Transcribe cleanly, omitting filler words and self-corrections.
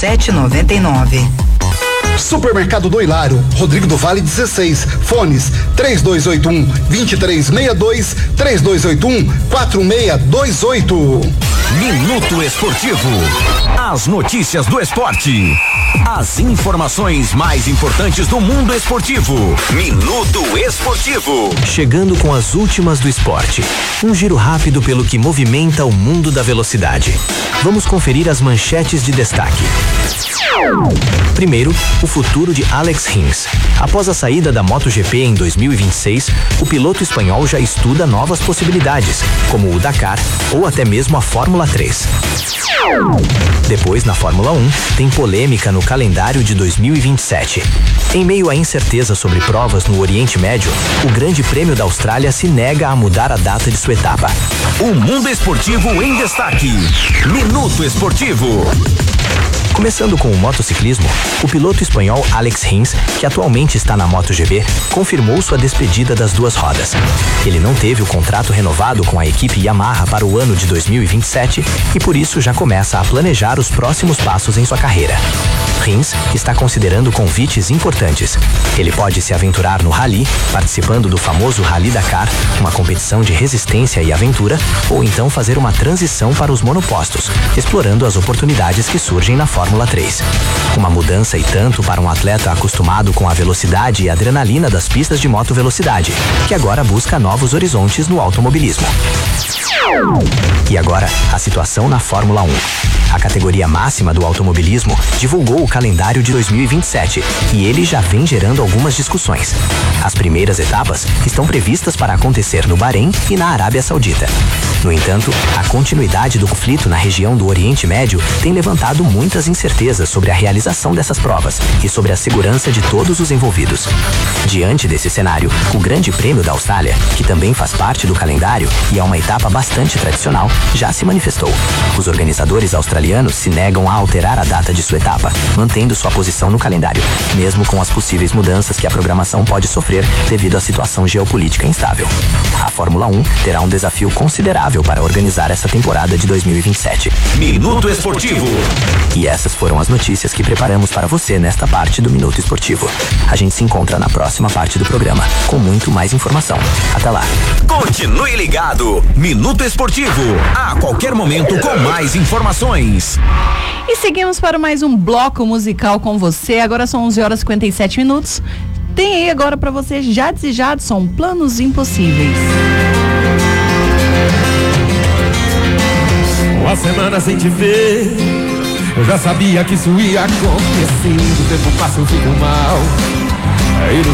3799. Supermercado do Hilário, Rodrigo do Vale 16, fones 3281-2362, 3281-4628. Minuto Esportivo. As notícias do esporte. As informações mais importantes do mundo esportivo. Minuto Esportivo. Chegando com as últimas do esporte. Um giro rápido pelo que movimenta o mundo da velocidade. Vamos conferir as manchetes de destaque. Primeiro, o futuro de Alex Rins. Após a saída da MotoGP em 2026, o piloto espanhol já estuda novas possibilidades, como o Dakar ou até mesmo a Fórmula 3. Depois, na Fórmula 1, tem polêmica no calendário de 2027. Em meio à incerteza sobre provas no Oriente Médio, o Grande Prêmio da Austrália se nega a mudar a data de sua etapa. O mundo esportivo em destaque. Minuto Esportivo. Começando com o motociclismo, o piloto espanhol Alex Rins, que atualmente está na MotoGP, confirmou sua despedida das duas rodas. Ele não teve o contrato renovado com a equipe Yamaha para o ano de 2027 e por isso já começa a planejar os próximos passos em sua carreira. Rins está considerando convites importantes. Ele pode se aventurar no rally, participando do famoso Rally Dakar, uma competição de resistência e aventura, ou então fazer uma transição para os monopostos, explorando as oportunidades que surgem na Fórmula 3. Uma mudança e tanto para um atleta acostumado com a velocidade e adrenalina das pistas de moto velocidade, que agora busca novos horizontes no automobilismo. E agora, a situação na Fórmula 1. A categoria máxima do automobilismo divulgou o calendário de 2027 e ele já vem gerando algumas discussões. As primeiras etapas estão previstas para acontecer no Bahrein e na Arábia Saudita. No entanto, a continuidade do conflito na região do Oriente Médio tem levantado muitas incertezas sobre a realização dessas provas e sobre a segurança de todos os envolvidos. Diante desse cenário, o Grande Prêmio da Austrália, que também faz parte do calendário e é uma etapa bastante tradicional, já se manifestou. Os organizadores australianos se negam a alterar a data de sua etapa, mantendo sua posição no calendário, mesmo com as possíveis mudanças que a programação pode sofrer devido à situação geopolítica instável. A Fórmula 1 terá um desafio considerável para organizar essa temporada de 2027. Minuto Esportivo. E essas foram as notícias que preparamos para você nesta parte do Minuto Esportivo. A gente se encontra na próxima parte do programa, com muito mais informação. Até lá. Continue ligado. Minuto Esportivo. A qualquer momento com mais informações. E seguimos para mais um bloco musical com você. Agora são 11h57. Tem aí agora para você Jadson e Jadson, Planos Impossíveis. Uma semana sem te ver, eu já sabia que isso ia acontecer. O tempo passa, eu fico mal.